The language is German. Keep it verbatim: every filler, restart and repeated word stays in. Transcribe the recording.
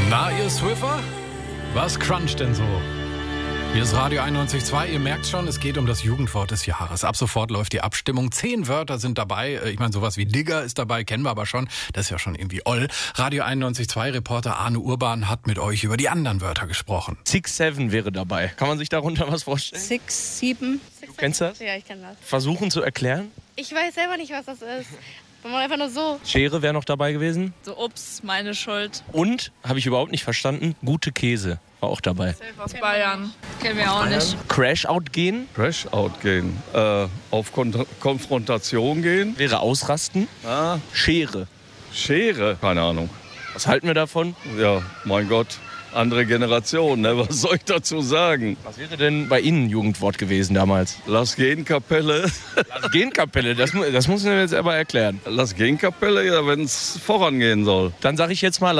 Na, ihr Swiffer? Was cruncht denn so? Hier ist Radio einundneunzig Komma zwei. Ihr merkt schon, es geht um das Jugendwort des Jahres. Ab sofort läuft die Abstimmung. Zehn Wörter sind dabei. Ich meine, sowas wie Digger ist dabei, kennen wir aber schon. Das ist ja schon irgendwie oll. Radio einundneunzig Komma zwei Reporter Arne Urban hat mit euch über die anderen Wörter gesprochen. Six, Seven wäre dabei. Kann man sich darunter was vorstellen? Six, sieben. Du kennst das? Ja, ich kenn das. Versuchen zu erklären? Ich weiß selber nicht, was das ist. Man macht einfach nur so. Schere wäre noch dabei gewesen. So, ups, meine Schuld. Und, habe ich überhaupt nicht verstanden, gute Käse war auch dabei. Aus Bayern. Kennen wir auch nicht. Crash-out gehen Crash-out gehen, äh, auf Kon- Konfrontation gehen. wäre ausrasten. Ah, Schere. Schere, keine Ahnung. Was halten wir davon? Ja, mein Gott, andere Generation, ne? Was soll ich dazu sagen? Was wäre denn bei Ihnen ein Jugendwort gewesen damals? Lass gehen, Kapelle. Lass gehen, Kapelle, das, mu- das muss mir jetzt aber erklären. Lass gehen, Kapelle, ja, wenn es vorangehen soll. Dann sage ich jetzt mal,